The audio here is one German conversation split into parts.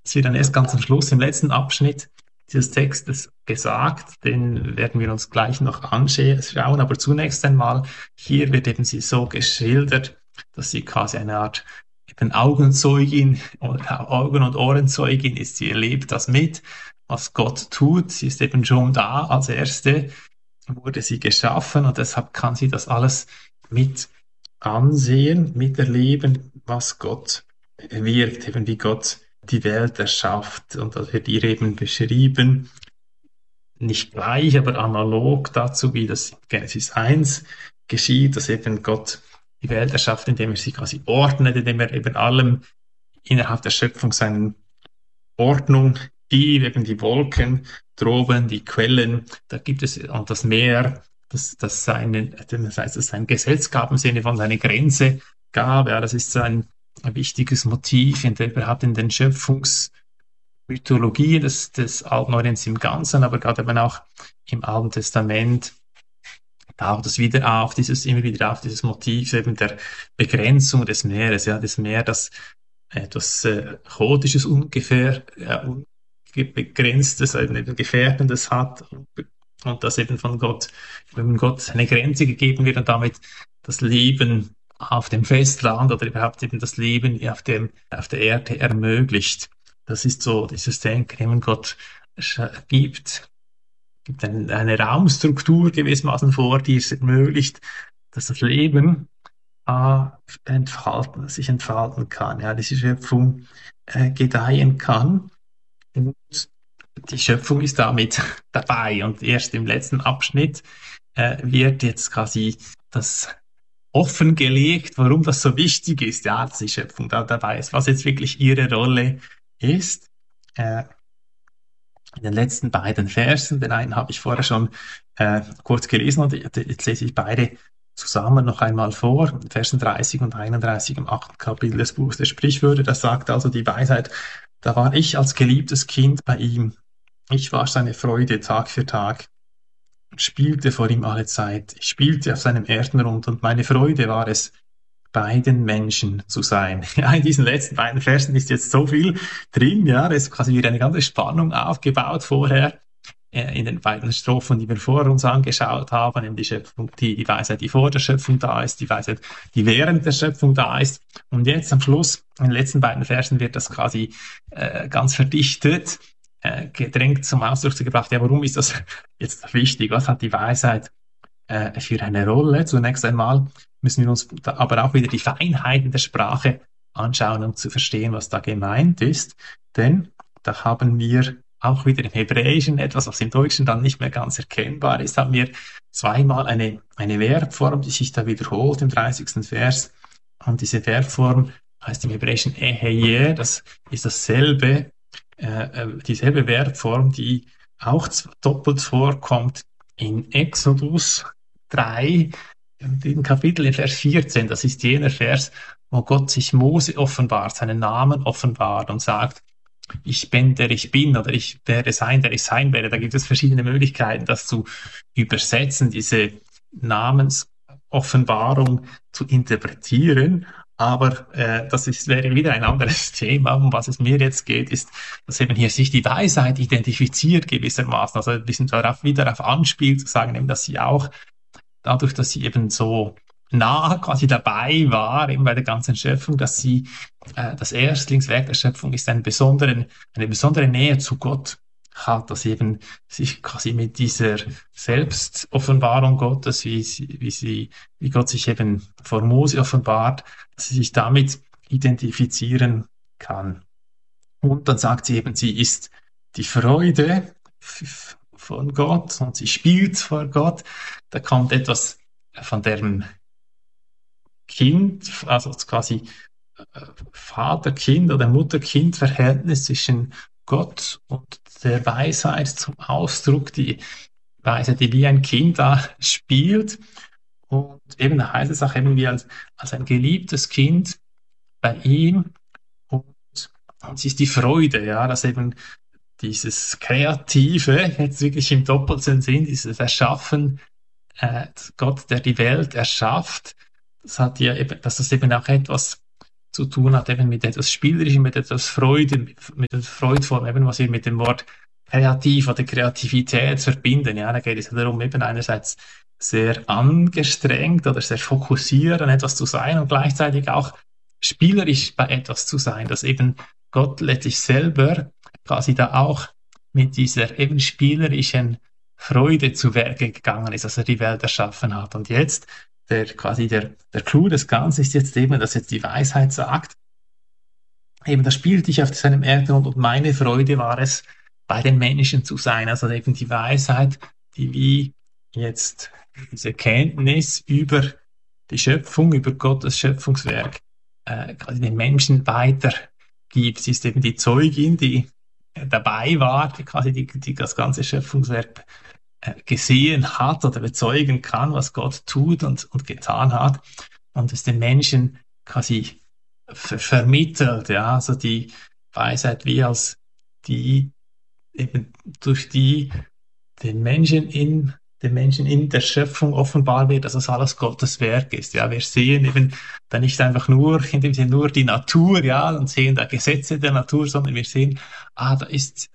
Das wird dann erst ganz am Schluss, im letzten Abschnitt dieses Textes gesagt. Den werden wir uns gleich noch anschauen. Aber zunächst einmal, hier wird eben sie so geschildert, dass sie quasi eine Art eben Augenzeugin oder Augen- und Ohrenzeugin ist. Sie erlebt das mit, was Gott tut. Sie ist eben schon da als Erste, wurde sie geschaffen und deshalb kann sie das alles mit ansehen, miterleben, was Gott wirkt, eben wie Gott die Welt erschafft. Und das wird ihr eben beschrieben, nicht gleich, aber analog dazu, wie das in Genesis 1 geschieht, dass eben Gott die Welt erschafft, indem er sie quasi ordnet, indem er eben allem innerhalb der Schöpfung seine Ordnung gibt, eben die Wolken droben, die Quellen, da gibt es, und das Meer, das heißt, es ein Gesetz gab im Sinne von seine Grenze gab, ja, das ist so ein wichtiges Motiv überhaupt in den Schöpfungsmythologien des Alten Orients im Ganzen, aber gerade eben auch im Alten Testament taucht es wieder auf, immer wieder auf dieses Motiv eben der Begrenzung des Meeres, ja, das Meer, das etwas Chaotisches, ungefähr, Unbegrenztes, eben Gefährdendes hat und das eben von Gott eine Grenze gegeben wird und damit das Leben auf dem Festland oder überhaupt eben das Leben auf der Erde ermöglicht. Das ist so dieses Denken, eben Gott gibt eine Raumstruktur gewissermaßen vor, die es ermöglicht, dass das Leben sich entfalten kann, ja, diese Schöpfung gedeihen kann. Und die Schöpfung ist damit dabei. Und erst im letzten Abschnitt wird jetzt quasi das offengelegt, warum das so wichtig ist, ja, dass die Schöpfung da dabei ist, was jetzt wirklich ihre Rolle ist. In den letzten beiden Versen, den einen habe ich vorher schon kurz gelesen und jetzt lese ich beide zusammen noch einmal vor, Versen 30 und 31 im 8. Kapitel des Buchs der Sprichwörter. Das sagt also die Weisheit: Da war ich als geliebtes Kind bei ihm. Ich war seine Freude Tag für Tag und spielte vor ihm alle Zeit. Ich spielte auf seinem Erdenrund und meine Freude war es, bei den Menschen zu sein. Ja, in diesen letzten beiden Versen ist jetzt so viel drin, ja, da ist quasi wieder eine ganze Spannung aufgebaut vorher. In den beiden Strophen, die wir vor uns angeschaut haben, in die Schöpfung, die Weisheit, die vor der Schöpfung da ist, die Weisheit, die während der Schöpfung da ist. Und jetzt am Schluss, in den letzten beiden Versen, wird das quasi ganz verdichtet, gedrängt zum Ausdruck gebracht. Ja, warum ist das jetzt wichtig? Was hat die Weisheit für eine Rolle? Zunächst einmal müssen wir uns aber auch wieder die Feinheiten der Sprache anschauen, um zu verstehen, was da gemeint ist. Denn da haben wir auch wieder im Hebräischen etwas, was im Deutschen dann nicht mehr ganz erkennbar ist, haben wir zweimal eine Verbform, die sich da wiederholt im 30. Vers. Und diese Verbform heißt im Hebräischen Eheje, das ist dasselbe, dieselbe Verbform, die auch doppelt vorkommt in Exodus 3, im Kapitel in Vers 14. Das ist jener Vers, wo Gott sich Mose offenbart, seinen Namen offenbart und sagt: Ich bin, der ich bin, oder ich werde sein, der ich sein werde. Da gibt es verschiedene Möglichkeiten, das zu übersetzen, diese Namensoffenbarung zu interpretieren. Aber wäre wieder ein anderes Thema. Um was es mir jetzt geht, ist, dass eben hier sich die Weisheit identifiziert gewissermaßen. Also ein bisschen wieder darauf anspielt, zu sagen, eben, dass sie auch dadurch, dass sie eben so nah quasi dabei war, eben bei der ganzen Schöpfung, dass sie das Erstlingswerk der Schöpfung ist eine besondere Nähe zu Gott hat, dass eben sich quasi mit dieser Selbstoffenbarung Gottes, wie Gott sich eben vor Mose offenbart, dass sie sich damit identifizieren kann. Und dann sagt sie eben, sie ist die Freude von Gott und sie spielt vor Gott. Da kommt etwas von dem Kind, also quasi Vater-Kind- oder Mutter-Kind-Verhältnis zwischen Gott und der Weisheit zum Ausdruck, die Weisheit, die wie ein Kind da spielt. Und eben da heißt es auch eben wie als ein geliebtes Kind bei ihm. Und sie ist die Freude, ja, dass eben dieses Kreative, jetzt wirklich im doppelten Sinn, dieses Erschaffen, Gott, der die Welt erschafft, dass das eben auch etwas zu tun hat, eben mit etwas Spielerischem, mit etwas Freude, mit etwas Freudvollem, eben was wir mit dem Wort kreativ oder Kreativität verbinden. Ja, da geht es darum, eben einerseits sehr angestrengt oder sehr fokussiert an etwas zu sein und gleichzeitig auch spielerisch bei etwas zu sein, dass eben Gott letztlich selber quasi da auch mit dieser eben spielerischen Freude zu Werke gegangen ist, als er die Welt erschaffen hat. Und jetzt, der Clou des Ganzen ist jetzt eben, dass jetzt die Weisheit sagt, eben da spielte ich auf seinem Erdgrund und meine Freude war es, bei den Menschen zu sein. Also eben die Weisheit, die wie jetzt diese Kenntnis über die Schöpfung, über Gottes Schöpfungswerk quasi den Menschen weitergibt. Sie ist eben die Zeugin, die dabei war, die quasi die das ganze Schöpfungswerk gesehen hat oder bezeugen kann, was Gott tut und getan hat und es den Menschen quasi vermittelt, ja, also die Weisheit wie als die eben durch die den Menschen in der Schöpfung offenbar wird, dass das alles Gottes Werk ist. Ja, wir sehen eben da nicht einfach nur, in dem Sinne nur die Natur, ja, und sehen da Gesetze der Natur, sondern wir sehen, da ist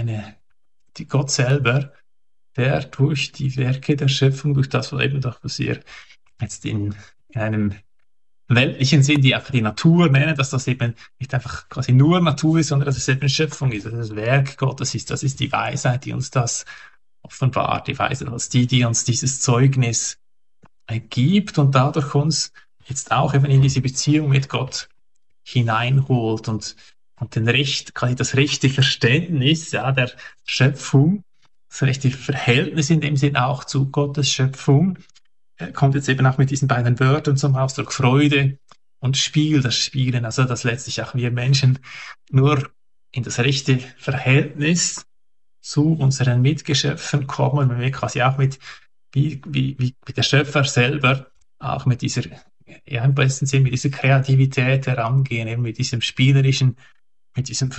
die Gott selber, der durch die Werke der Schöpfung, durch das, was wir jetzt in einem weltlichen Sinn, die einfach die Natur nennen, dass das eben nicht einfach quasi nur Natur ist, sondern dass es eben Schöpfung ist, dass es das Werk Gottes ist. Das ist die Weisheit, die uns das offenbart, die Weisheit als die uns dieses Zeugnis gibt und dadurch uns jetzt auch eben in diese Beziehung mit Gott hineinholt und quasi das rechte Verständnis, ja, der Schöpfung, das rechte Verhältnis in dem Sinn auch zu Gottes Schöpfung, kommt jetzt eben auch mit diesen beiden Wörtern zum Ausdruck, Freude und Spiel, das Spielen, also dass letztlich auch wir Menschen nur in das rechte Verhältnis zu unseren Mitgeschöpfen kommen, wenn wir quasi auch wie der Schöpfer selber auch mit dieser, ja, im besten Sinn mit dieser Kreativität herangehen, eben mit diesem spielerischen, mit diesem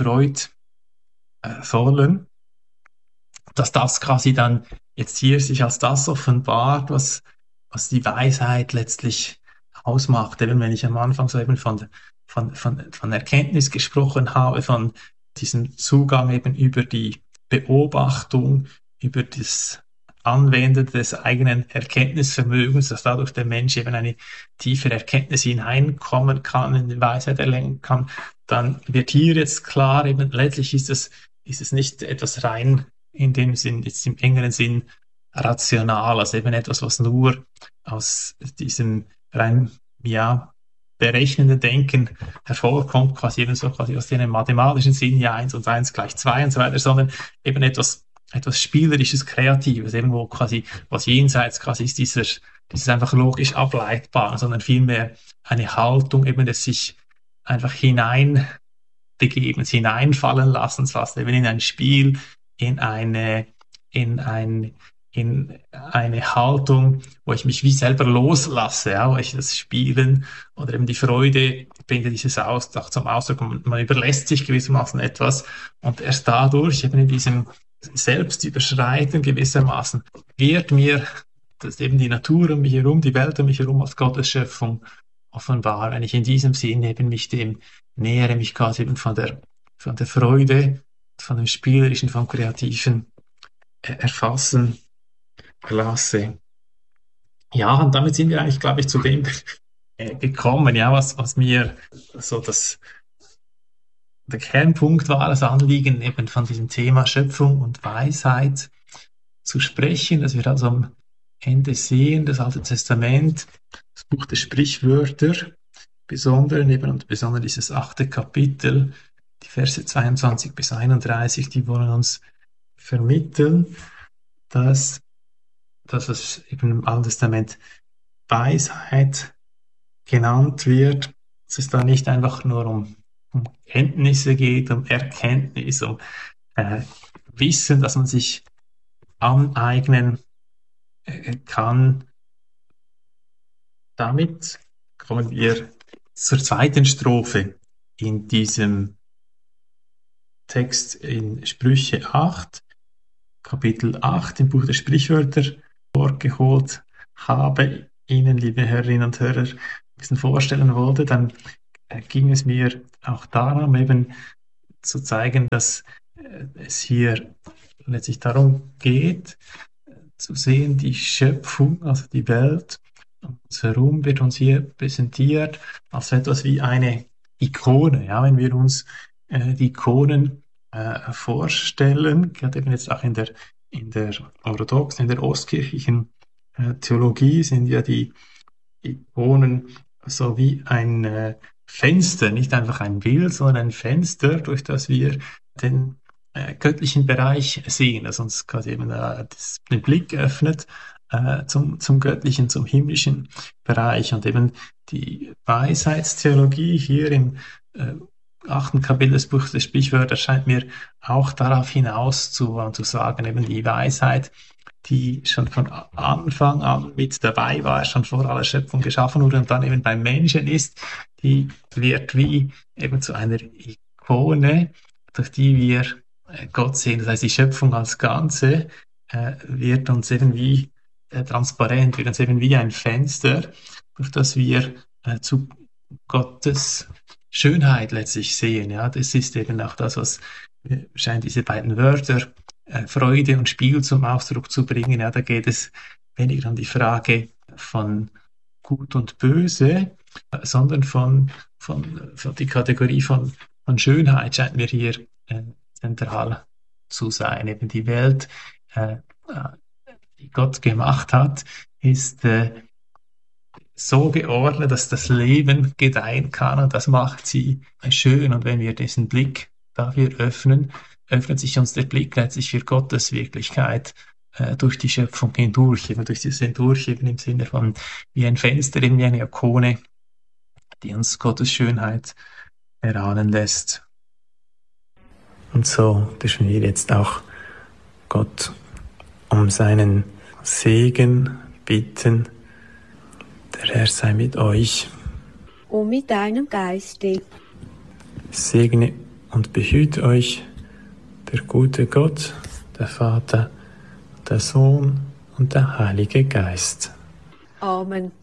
freudvollen, dass das quasi dann jetzt hier sich als das offenbart, was die Weisheit letztlich ausmacht. Eben wenn ich am Anfang so eben von Erkenntnis gesprochen habe, von diesem Zugang eben über die Beobachtung, über das Anwenden des eigenen Erkenntnisvermögens, dass dadurch der Mensch eben eine tiefere Erkenntnis hineinkommen kann, in die Weisheit erlangen kann, dann wird hier jetzt klar, eben letztlich ist es nicht etwas rein in dem Sinn, jetzt im engeren Sinn rational, also eben etwas, was nur aus diesem rein, ja, berechnenden Denken hervorkommt, quasi aus dem mathematischen Sinn, ja, 1 und 1 gleich 2 und so weiter, sondern eben etwas Spielerisches, Kreatives, irgendwo quasi, was jenseits quasi ist dieses einfach logisch ableitbar, sondern vielmehr eine Haltung eben des sich einfach hineinbegebens, hineinfallen lassens, fast eben in ein Spiel, in eine Haltung, wo ich mich wie selber loslasse, ja, wo ich das Spielen oder eben die Freude bringt ja dieses auch zum Ausdruck, man überlässt sich gewissermaßen etwas und erst dadurch eben in diesem Selbstüberschreiten gewissermaßen wird mir das eben die Natur um mich herum, die Welt um mich herum als Gottes Schöpfung offenbar, wenn ich in diesem Sinn eben mich dem nähere, mich quasi eben von der Freude, von dem Spielerischen, vom Kreativen erfassen lasse. Ja, und damit sind wir eigentlich, glaube ich, zu dem gekommen, ja, was mir so der Kernpunkt war, das Anliegen eben von diesem Thema Schöpfung und Weisheit zu sprechen, dass wir also am Ende sehen, das Alte Testament, das Buch der Sprichwörter, besonders dieses 8. Kapitel, die Verse 22 bis 31, die wollen uns vermitteln, dass es eben im Alten Testament Weisheit genannt wird, dass es da nicht einfach nur um Kenntnisse geht, um Erkenntnis, um Wissen, dass man sich aneignen kann. Damit kommen wir zur zweiten Strophe in diesem Text in Sprüche 8, Kapitel 8 im Buch der Sprichwörter vorgeholt habe, Ihnen, liebe Hörerinnen und Hörer, ein bisschen vorstellen wollte, dann ging es mir auch darum, eben zu zeigen, dass es hier letztlich darum geht, zu sehen, die Schöpfung, also die Welt um uns herum wird uns hier präsentiert als etwas wie eine Ikone. Ja, wenn wir uns die Ikonen vorstellen, gerade eben jetzt auch in der orthodoxen, in der ostkirchlichen Theologie sind ja die Ikonen so wie ein Fenster, nicht einfach ein Bild, sondern ein Fenster, durch das wir den göttlichen Bereich sehen, das uns quasi eben den Blick öffnet zum göttlichen, zum himmlischen Bereich. Und eben die Weisheitstheologie hier im 8. Kapitel des Buches der Sprichwörter scheint mir auch darauf hinaus zu sagen, eben die Weisheit, die schon von Anfang an mit dabei war, schon vor aller Schöpfung geschaffen wurde und dann eben beim Menschen ist, die wird wie eben zu einer Ikone, durch die wir Gott sehen. Das heißt, die Schöpfung als Ganze wird uns eben wie transparent, wird uns eben wie ein Fenster, durch das wir zu Gottes Schönheit letztlich sehen. Ja, das ist eben auch das, was scheint diese beiden Wörter Freude und Spiel zum Ausdruck zu bringen. Ja, da geht es weniger um die Frage von Gut und Böse, sondern von die Kategorie von Schönheit scheint mir hier zentral zu sein. Eben die Welt, die Gott gemacht hat, ist so geordnet, dass das Leben gedeihen kann und das macht sie schön. Und wenn wir diesen Blick dafür öffnen, öffnet sich uns der Blick letztlich für Gottes Wirklichkeit durch die Schöpfung hindurch, eben durch dieses Hindurch, eben im Sinne von wie ein Fenster, eben wie eine Ikone, die uns Gottes Schönheit erahnen lässt. Und so dürfen wir jetzt auch Gott um seinen Segen bitten. Der Herr sei mit euch. Und mit deinem Geiste. Segne und behüte euch der gute Gott, der Vater, der Sohn und der Heilige Geist. Amen.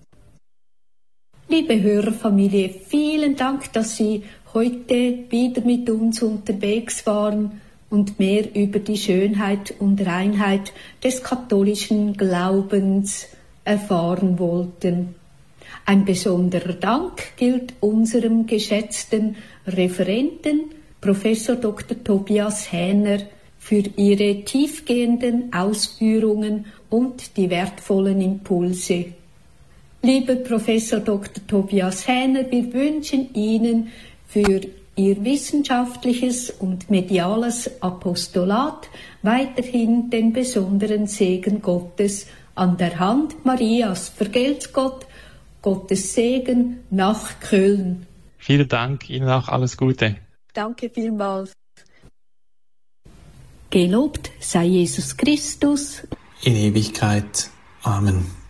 Liebe Hörerfamilie, vielen Dank, dass Sie heute wieder mit uns unterwegs waren und mehr über die Schönheit und Reinheit des katholischen Glaubens erfahren wollten. Ein besonderer Dank gilt unserem geschätzten Referenten, Professor Dr. Tobias Häner, für Ihre tiefgehenden Ausführungen und die wertvollen Impulse. Lieber Professor Dr. Tobias Häner, wir wünschen Ihnen für Ihr wissenschaftliches und mediales Apostolat weiterhin den besonderen Segen Gottes an der Hand Marias. Vergelt's Gott, Gottes Segen nach Köln. Vielen Dank, Ihnen auch alles Gute. Danke vielmals. Gelobt sei Jesus Christus. In Ewigkeit. Amen.